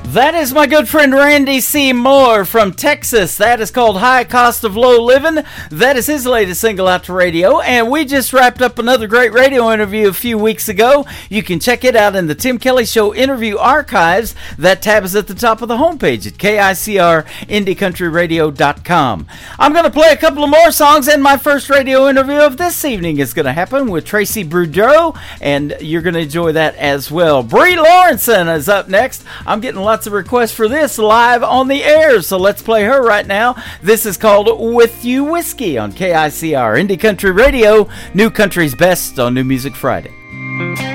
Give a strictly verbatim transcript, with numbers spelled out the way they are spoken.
That is my good friend Randy C. Moore from Texas. That is called High Cost of Low Living. That is his latest single out to radio. And we just wrapped up another great radio interview a few weeks ago. You can check it out in the Tim Kelly Show interview archives. That tab is at the top of the homepage at K I C R indie country radio dot com. I'm going to play a couple of more songs, and my first radio interview of this evening is going to happen with Tracy Boudreau, and you're going to enjoy that as well. Brie Lawrenson is up next. I'm getting lots of requests for this live on the air, so let's play her right now. This is called With You Whiskey on K I C R Indie Country Radio, New Country's Best on New Music Friday.